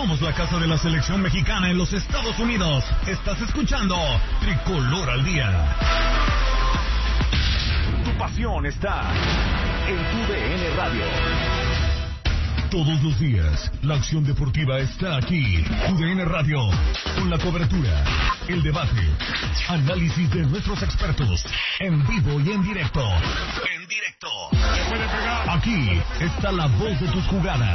Somos la casa de la selección mexicana en los Estados Unidos. Estás escuchando Tricolor al Día. Tu pasión está en tu DN Radio. Todos los días, la acción deportiva está aquí. Tu DN Radio, con la cobertura, el debate, análisis de nuestros expertos, en vivo y en directo. Aquí está la voz de tus jugadas.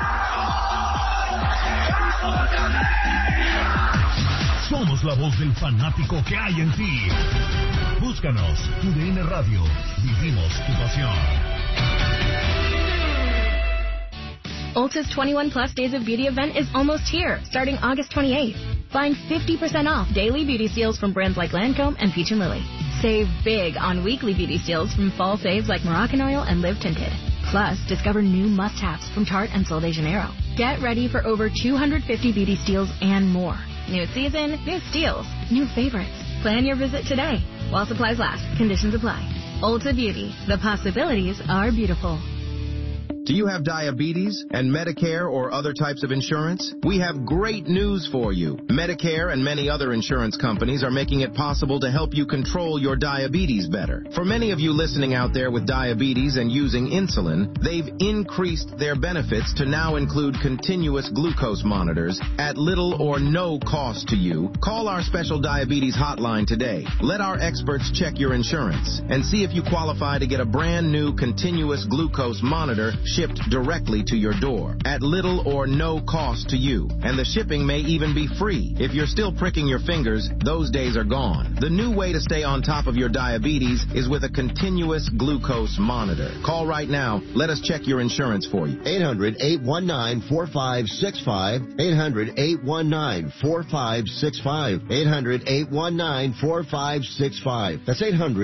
Somos la voz del fanático que hay en ti. Búscanos, Tu DN Radio. Vivimos tu pasión. Ulta's 21 Plus Days of Beauty event is almost here, starting August 28th. Find 50% off daily beauty steals from brands like Lancome and Peach & Lily. Save big on weekly beauty steals from fall faves like Moroccan Oil and Live Tinted. Plus, discover new must-haves from Tarte and Sol de Janeiro. Get ready for over 250 beauty steals and more. New season, new steals, new favorites. Plan your visit today while supplies last. Conditions apply. Ulta Beauty. The possibilities are beautiful. Do you have diabetes and Medicare or other types of insurance? We have great news for you. Medicare and many other insurance companies are making it possible to help you control your diabetes better. For many of you listening out there with diabetes and using insulin, they've increased their benefits to now include continuous glucose monitors at little or no cost to you. Call our special diabetes hotline today. Let our experts check your insurance and see if you qualify to get a brand new continuous glucose monitor shipped directly to your door at little or no cost to you. And the shipping may even be free. If you're still pricking your fingers, those days are gone. The new way to stay on top of your diabetes is with a continuous glucose monitor. Call right now. Let us check your insurance for you. 800-819-4565. 800-819-4565. 800-819-4565. That's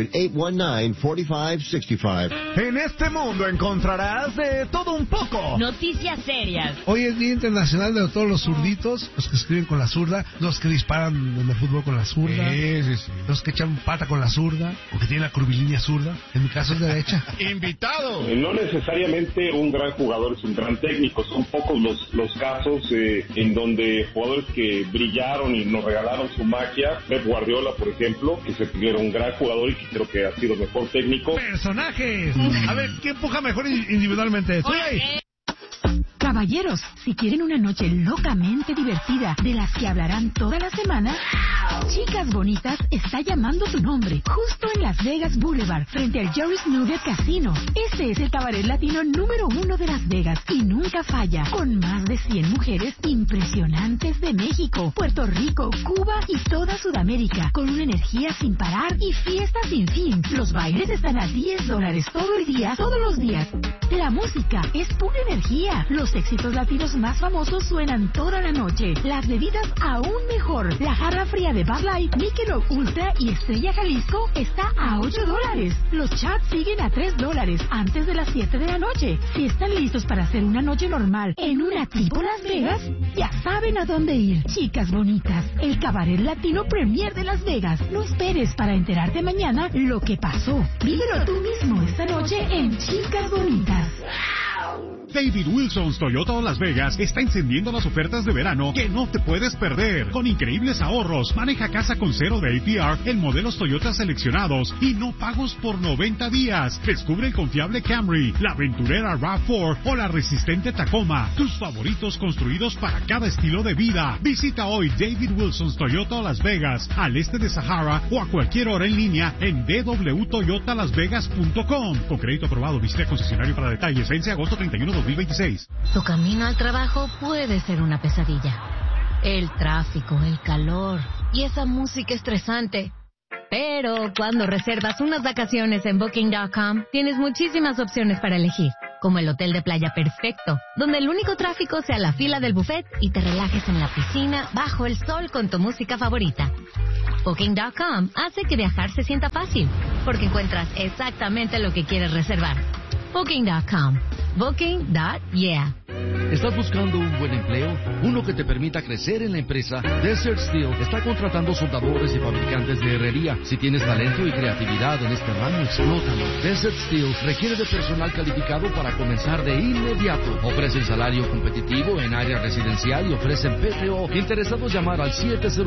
800-819-4565. En este mundo encontrarás de todo un poco. Noticias serias. Hoy es Día Internacional de todos los zurditos, los que escriben con la zurda, los que disparan en el fútbol con la zurda, los que echan pata con la zurda, o que tienen la curvilínea zurda. En mi caso es derecha. ¡Invitado! No necesariamente un gran jugador es un gran técnico. Son pocos los casos en donde jugadores que brillaron y nos regalaron su magia. Pep Guardiola, por ejemplo, que se era un gran jugador y que creo que ha sido mejor técnico. ¡Personajes! A ver, ¿quién empuja mejor individualmente? Caballeros, si quieren una noche locamente divertida, de las que hablarán toda la semana, Chicas Bonitas está llamando tu nombre, justo en Las Vegas Boulevard, frente al Joris Nugget Casino. Este es el cabaret latino número 1 de Las Vegas y nunca falla, con más de 100 mujeres impresionantes de México, Puerto Rico, Cuba y toda Sudamérica, con una energía sin parar y fiestas sin fin. Los bailes están a $10 todo el día, todos los días. La música es pura energía. Los éxitos latinos más famosos suenan toda la noche. Las bebidas aún mejor. La jarra fría de Bud Light, Michelob Ultra y Estrella Jalisco está a $8. Los chats siguen a $3 antes de las 7 de la noche. Si están listos para hacer una noche normal en una tipo Las Vegas, ya saben a dónde ir. Chicas Bonitas, el cabaret latino premier de Las Vegas. No esperes para enterarte mañana lo que pasó. Vívelo tú mismo esta noche en Chicas Bonitas. David Wilson's Toyota Las Vegas está encendiendo las ofertas de verano que no te puedes perder. Con increíbles ahorros, maneja casa con cero de APR en modelos Toyota seleccionados y no pagos por 90 días. Descubre el confiable Camry, la aventurera RAV4 o la resistente Tacoma. Tus favoritos construidos para cada estilo de vida. Visita hoy David Wilson's Toyota Las Vegas, al este de Sahara o a cualquier hora en línea en www.toyotalasvegas.com. Con crédito aprobado, visita concesionario para detalles. Vence agosto 31, 2026. Tu camino al trabajo puede ser una pesadilla. El tráfico, el calor y esa música estresante. Pero cuando reservas unas vacaciones en Booking.com, tienes muchísimas opciones para elegir, como el hotel de playa perfecto, donde el único tráfico sea la fila del buffet y te relajes en la piscina bajo el sol con tu música favorita. Booking.com hace que viajar se sienta fácil, porque encuentras exactamente lo que quieres reservar. Booking.com. Booking.yeah. ¿Estás buscando un buen empleo? Uno que te permita crecer en la empresa. Desert Steel está contratando soldadores y fabricantes de herrería. Si tienes talento y creatividad en este ramo, explótalo. Desert Steel requiere de personal calificado para comenzar de inmediato. Ofrecen salario competitivo en área residencial y ofrecen PTO. Interesados, llamar al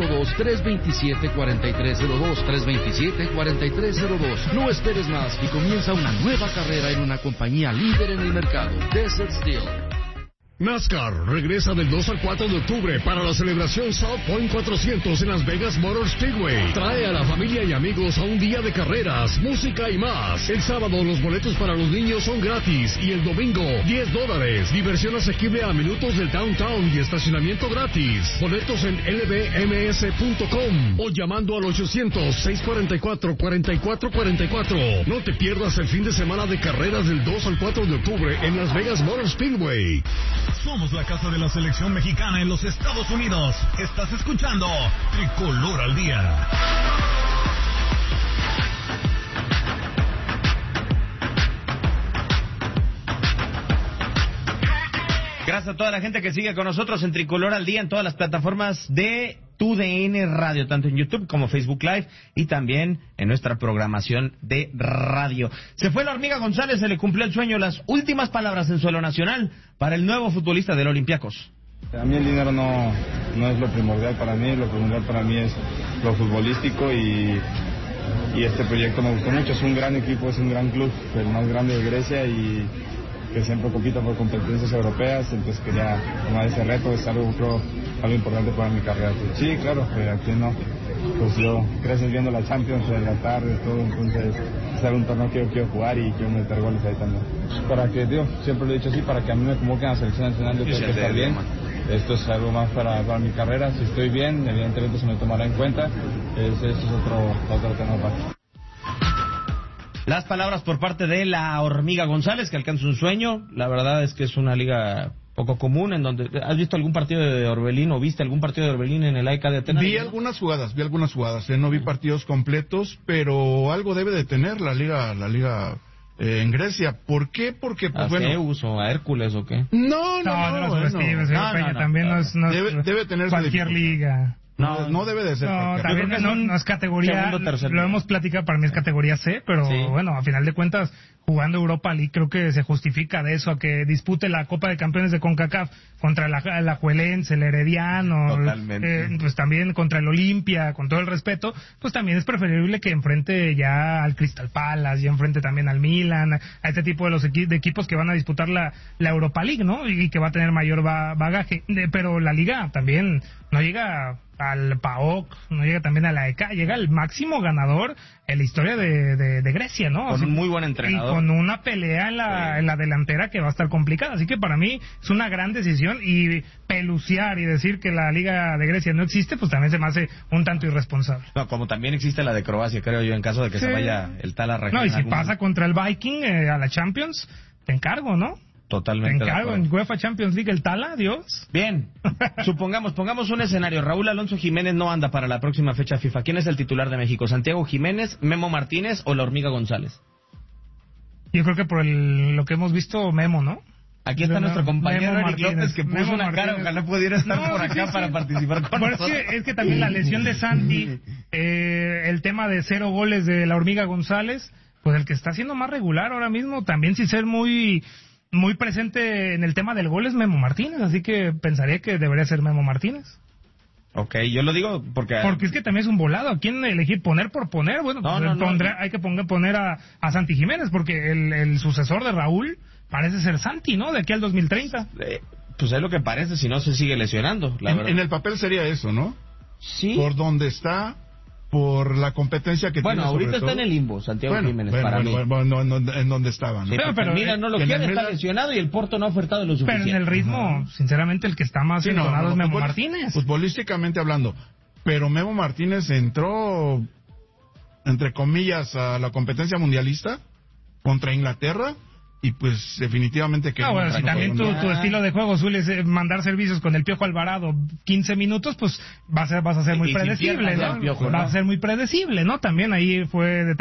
702-327-4302. 327-4302. No esperes más y comienza una nueva carrera en una compañía líder en el mercado. Desert Steel. NASCAR regresa del 2 al 4 de octubre para la celebración South Point 400 en Las Vegas Motor Speedway. Trae a la familia y amigos a un día de carreras, música y más. El sábado los boletos para los niños son gratis y el domingo $10. Diversión asequible a minutos del downtown y estacionamiento gratis. Boletos en lbms.com o llamando al 800-644-4444. No te pierdas el fin de semana de carreras del 2 al 4 de octubre en Las Vegas Motor Speedway. Somos la casa de la selección mexicana en los Estados Unidos. Estás escuchando Tricolor al Día. Gracias a toda la gente que sigue con nosotros en Tricolor al Día en todas las plataformas de TUDN Radio, tanto en YouTube como Facebook Live y también en nuestra programación de radio. Se fue la Hormiga González, se le cumplió el sueño. Las últimas palabras en suelo nacional para el nuevo futbolista del Olympiacos. A mí el dinero no es lo primordial para mí, lo primordial para mí es lo futbolístico y este proyecto me gustó mucho. Es un gran equipo, es un gran club, el más grande de Grecia y que siempre compita por competencias europeas, entonces quería tomar ese reto, es algo importante para mi carrera. Sí, claro, aquí no, pues yo creces viendo la Champions de la tarde, todo, entonces es un torneo que yo quiero jugar y quiero meter goles ahí también. Para que, siempre lo he dicho así, para que a mí me convoquen a la selección nacional, yo tengo que estar bien. Esto es algo más para mi carrera, si estoy bien, evidentemente se me tomará en cuenta, eso es otro tema aparte. Las palabras por parte de la Hormiga González, que alcanza un sueño. La verdad es que es una liga poco común, en donde... ¿Has visto algún partido de Orbelín o viste algún partido de Orbelín en el AEK de Atenas? Vi algunas jugadas. No vi partidos completos, pero algo debe de tener la liga en Grecia. ¿Por qué? Porque, pues, ¿A Zeus o a Hércules o qué? No. También no es debe tener cualquier liga. No debe de ser. No, también no es categoría. Lo hemos platicado, para mí es categoría C, pero sí. Bueno, a final de cuentas, jugando Europa League, creo que se justifica de eso, a que dispute la Copa de Campeones de CONCACAF contra la Juelense, el Herediano, pues también contra el Olimpia, con todo el respeto, pues también es preferible que enfrente ya al Crystal Palace, y enfrente también al Milan, a este tipo de de equipos que van a disputar la Europa League, ¿no? Y que va a tener mayor bagaje. Pero la Liga también no llega al PAOK, no llega también a la AEK, llega el máximo ganador en la historia de Grecia, ¿no? Con un muy buen entrenador. Y con una pelea en la delantera que va a estar complicada. Así que para mí es una gran decisión, y peluciar y decir que la Liga de Grecia no existe, pues también se me hace un tanto irresponsable. No, como también existe la de Croacia, creo yo, en caso de que se vaya el tal a No, y si pasa contra el Viking a la Champions, te encargo, ¿no? Totalmente. Te encargo en UEFA Champions League el Tala, Dios. Bien, pongamos un escenario. Raúl Alonso Jiménez no anda para la próxima fecha FIFA. ¿Quién es el titular de México? ¿Santiago Jiménez, Memo Martínez o la Hormiga González? Yo creo que por lo que hemos visto, Memo, ¿no? Aquí está nuestro compañero Eric López, que puso una cara, ojalá pudiera estar por acá para participar con nosotros. Es que también la lesión de Santi, el tema de 0 goles de la Hormiga González, pues el que está siendo más regular ahora mismo, también sin ser muy presente en el tema del gol, es Memo Martínez, así que pensaría que debería ser Memo Martínez. Ok, yo lo digo porque es que también es un volado. ¿A quién elegir? ¿Poner por poner? Bueno, hay que poner a Santi Jiménez, porque el sucesor de Raúl parece ser Santi, ¿no? De aquí al 2030. Pues es lo que parece, si no se sigue lesionando, la verdad. En el papel sería eso, ¿no? Sí. Por donde está, por la competencia que tiene. Bueno, ahorita está en el limbo, Santiago Jiménez, para mí. Bueno, en donde estaba, ¿no? Sí, pero mira, no lo quiere, está lesionado y el Porto no ha ofertado lo suficiente. Pero en el ritmo, sinceramente, el que está más entonado es Memo Martínez. Futbolísticamente hablando. Pero Memo Martínez entró, entre comillas, a la competencia mundialista contra Inglaterra. Y pues definitivamente que... bueno, si también tu estilo de juego suele mandar servicios con el Piojo Alvarado 15 minutos, pues vas a ser muy predecible, ¿no? Vas a ser muy predecible, ¿no? También ahí fue